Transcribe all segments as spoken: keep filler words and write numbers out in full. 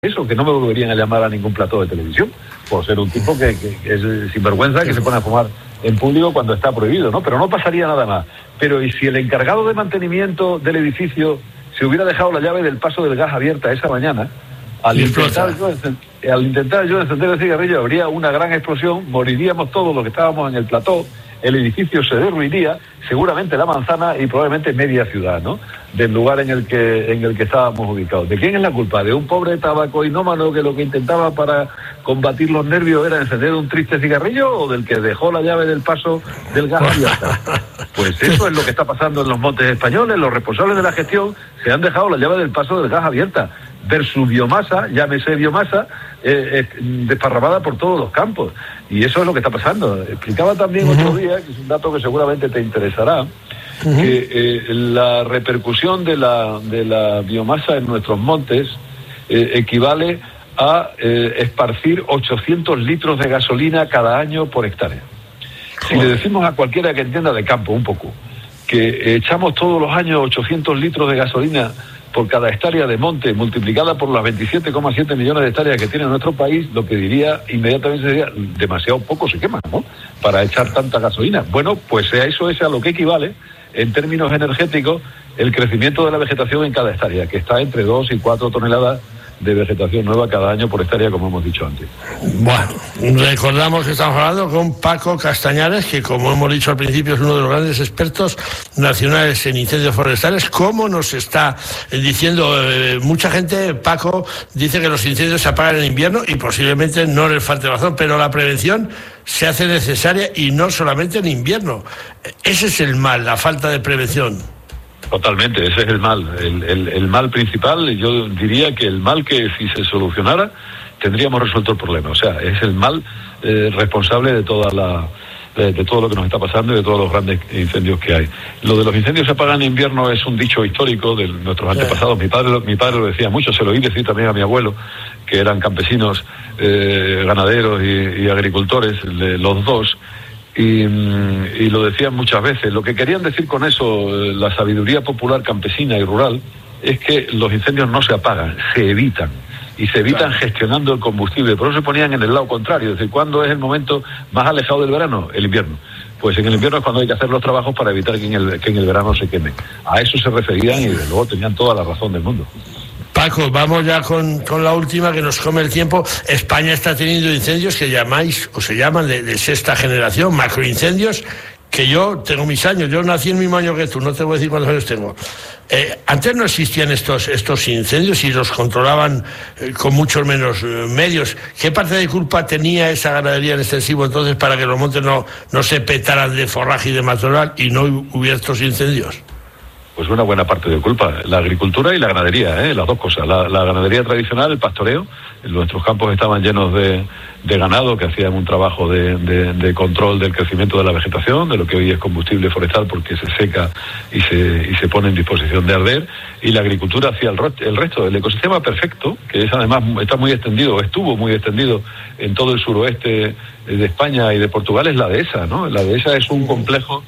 eso, que no me volverían a llamar a ningún plató de televisión, por ser un tipo que, que, que es sinvergüenza, que se pone a fumar en público cuando está prohibido, ¿no? Pero no pasaría nada más. Pero ¿y si el encargado de mantenimiento del edificio se hubiera dejado la llave del paso del gas abierta esa mañana? Al intentar, yo, al intentar yo encender el cigarrillo habría una gran explosión, moriríamos todos los que estábamos en el plató, el edificio se derruiría, seguramente la manzana y probablemente media ciudad, ¿no?, del lugar en el que en el que estábamos ubicados. ¿De quién es la culpa? ¿De un pobre tabacoinómano que lo que intentaba para combatir los nervios era encender un triste cigarrillo, o del que dejó la llave del paso del gas abierta? Pues eso es lo que está pasando en los montes españoles. Los responsables de la gestión se han dejado la llave del paso del gas abierta, versus biomasa, llámese biomasa, eh, eh, desparramada por todos los campos. Y eso es lo que está pasando. Explicaba también uh-huh. otro día, que es un dato que seguramente te interesará, uh-huh. que eh, la repercusión de la, de la biomasa en nuestros montes eh, equivale a eh, esparcir ochocientos litros de gasolina cada año por hectárea. Si le decimos a cualquiera que entienda de campo un poco, que echamos todos los años ochocientos litros de gasolina por cada hectárea de monte, multiplicada por las veintisiete coma siete millones de hectáreas que tiene nuestro país, lo que diría inmediatamente sería, demasiado poco se quema, ¿no?, para echar tanta gasolina. Bueno, pues a eso es a lo que equivale, en términos energéticos, el crecimiento de la vegetación en cada hectárea, que está entre dos y cuatro toneladas de vegetación nueva cada año por hectárea, como hemos dicho antes. Bueno, recordamos que estamos hablando con Paco Castañares, que, como hemos dicho al principio, es uno de los grandes expertos nacionales en incendios forestales. Como nos está diciendo eh, mucha gente, Paco dice que los incendios se apagan en invierno, y posiblemente no les falte razón, pero la prevención se hace necesaria, y no solamente en invierno. Ese es el mal, la falta de prevención. Totalmente, ese es el mal, el, el, el mal principal. Yo diría que el mal que, si se solucionara, tendríamos resuelto el problema. O sea, es el mal eh, responsable de toda la de, de todo lo que nos está pasando y de todos los grandes incendios que hay. Lo de los incendios se apagan en invierno es un dicho histórico de nuestros antepasados. Mi padre, mi padre lo decía mucho, se lo oí decir también a mi abuelo, que eran campesinos, eh, ganaderos y, y agricultores, de, los dos. Y, y lo decían muchas veces. Lo que querían decir con eso, la sabiduría popular campesina y rural, es que los incendios no se apagan, se evitan. Y se evitan claro. gestionando el combustible. Por eso se ponían en el lado contrario. Es decir, ¿cuándo es el momento más alejado del verano? El invierno. Pues en el invierno es cuando hay que hacer los trabajos para evitar que en el, que en el verano se queme. A eso se referían, y desde luego tenían toda la razón del mundo. Paco, vamos ya con, con la última, que nos come el tiempo. España está teniendo incendios que llamáis, o se llaman, de, de sexta generación, macroincendios, que yo tengo mis años, yo nací el mismo año que tú, no te voy a decir cuántos años tengo. Eh, antes no existían estos, estos incendios, y los controlaban eh, con muchos menos eh, medios. ¿Qué parte de culpa tenía esa ganadería en extensivo entonces para que los montes no, no se petaran de forraje y de matorral y no hubiera estos incendios? Pues una buena parte de culpa, la agricultura y la ganadería, ¿eh? las dos cosas. La, la ganadería tradicional, el pastoreo, nuestros campos estaban llenos de, de ganado que hacían un trabajo de, de, de control del crecimiento de la vegetación, de lo que hoy es combustible forestal porque se seca y se, y se pone en disposición de arder, y la agricultura hacía el, el resto. El ecosistema perfecto, que es además está muy extendido, estuvo muy extendido en todo el suroeste de España y de Portugal, es la dehesa, ¿no? La dehesa es un complejo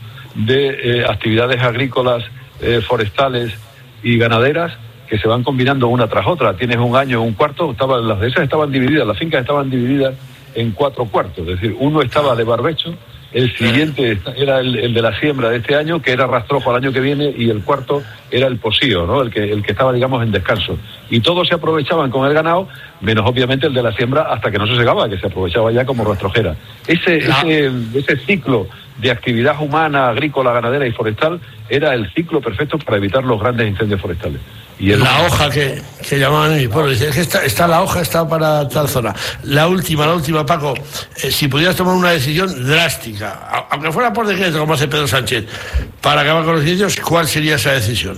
de eh, actividades agrícolas, Eh, forestales y ganaderas que se van combinando una tras otra. Tienes un año, un cuarto, estaba, las de esas estaban divididas, las fincas estaban divididas en cuatro cuartos, es decir, uno estaba de barbecho, el siguiente era el, el de la siembra de este año, que era rastrojo al año que viene, y el cuarto era el posío, ¿no?, el que, el que estaba, digamos, en descanso. Y todos se aprovechaban con el ganado, menos obviamente el de la siembra, hasta que no se segaba, que se aprovechaba ya como rastrojera. Ese, ese, ese ciclo de actividad humana, agrícola, ganadera y forestal era el ciclo perfecto para evitar los grandes incendios forestales. Y el... La hoja que, que llamaban en mi pueblo, dice que está, está la hoja, está para tal zona. La última, la última, Paco, eh, si pudieras tomar una decisión drástica, aunque fuera por decreto, como hace Pedro Sánchez, para acabar con los incendios, ¿cuál sería esa decisión?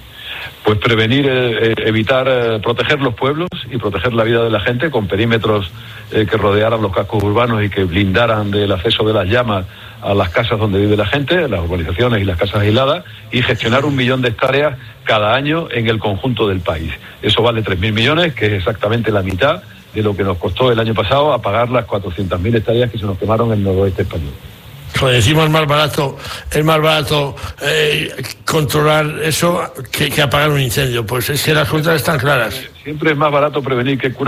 Pues prevenir, eh, evitar, eh, proteger los pueblos y proteger la vida de la gente con perímetros eh, que rodearan los cascos urbanos y que blindaran del acceso de las llamas a las casas donde vive la gente, las urbanizaciones y las casas aisladas, y gestionar un millón de hectáreas cada año en el conjunto del país. Eso vale tres mil millones, que es exactamente la mitad de lo que nos costó el año pasado apagar las cuatrocientas mil hectáreas que se nos quemaron en el noroeste español. Como decimos, es más barato, es más barato eh, controlar eso que, que apagar un incendio. Pues es que las cuentas están claras. Si Siempre es más barato prevenir que curar.